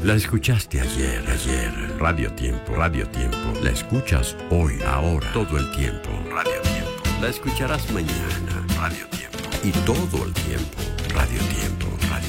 La escuchaste ayer. Radio Tiempo. La escuchas hoy, ahora, todo el tiempo. Radio Tiempo. La escucharás mañana. Radio Tiempo. Y todo el tiempo. Radio Tiempo.